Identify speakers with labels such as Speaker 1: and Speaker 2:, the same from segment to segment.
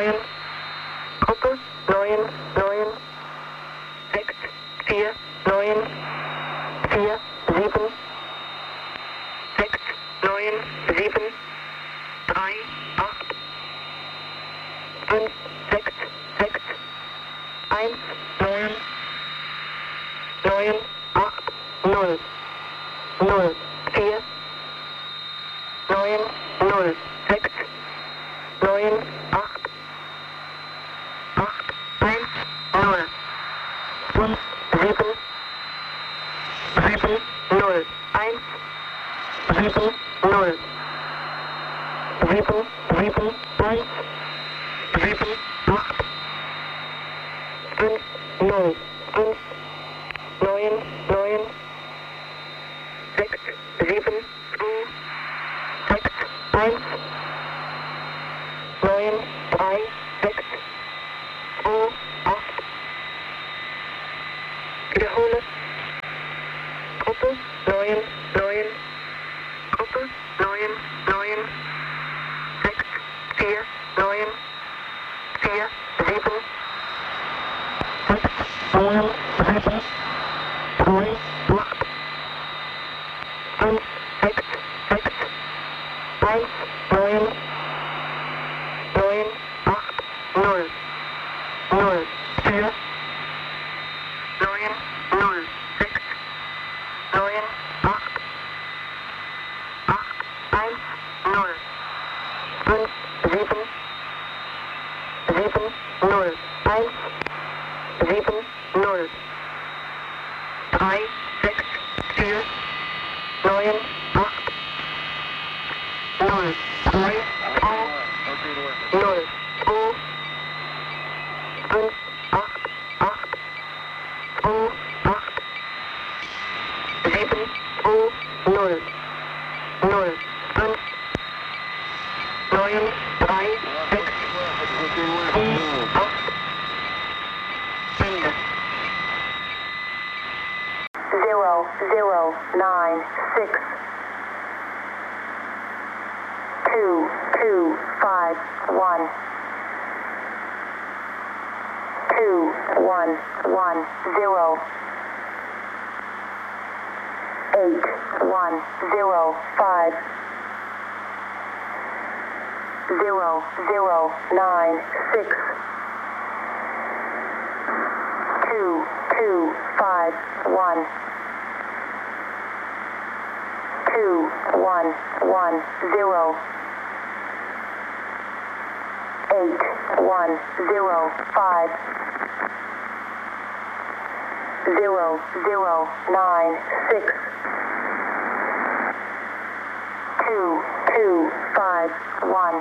Speaker 1: 9, Gruppe 9, 9, 6, 4, 9, 4, 7, 6, 9, 7, 3, 8, 5, 6, 6, 1, 9, 9, 8, 0, 0, 4, 9, 0, 6, 9, 8, 8, 1, 0, 5, 7, 7, 0, 1, 7, 0, 7, 7, 1, 7, 8, 5, 0, 5, 9, 9, 6, 7, 2, 6, 1, 9, 3, 6, 2, 8. Wiederhole. Gruppe 9, 9, Gruppe 9, 9, 6, 4, 9, 4, 7, 6, 9, 7, 3, 8, 5, 6, 6, 1, 9, 9, 8, 0, 0, 4, 9, 0, 6, 9, 8, 8, 1, 0, 5, 7, 7, 0, 1, 7, 0, 3, 6, 4, 9, 8, 0, 3, 2, 0, 2, 5, 8, 8, 2, 8, 7, 2, 0, 0, 5, 9, 3, 6, 2, 8, Ende.
Speaker 2: 0, 0, 9, 6, 2, 2, 5, 1, 2, 1, 1, 0, 8, 1, 0, 5, 0, 0, 9, 6, 2, 2, 5, 1, 2, 1, 1, 0, 8, 1, 0, 5, 0, 0, 9, 6, 2, 2, 5, 1,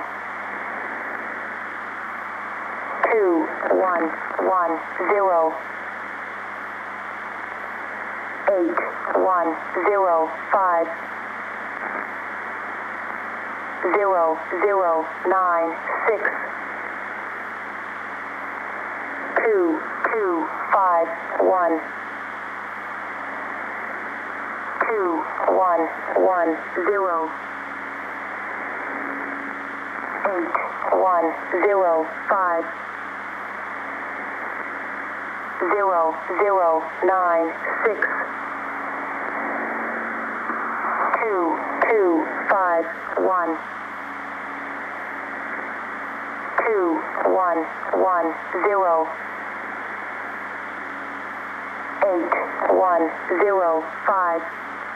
Speaker 2: 2, 1, 1, 0, 8, 1, 0, 5, 0, 0, 9, 6, 2, 2, 5, 1, 2, 1, 1, 0, 8, 1, 0, 5, 0, 0, 9, 6, 2, 2, 5, 1, 2, 1, 1, 0, 8, 1, 0, 5,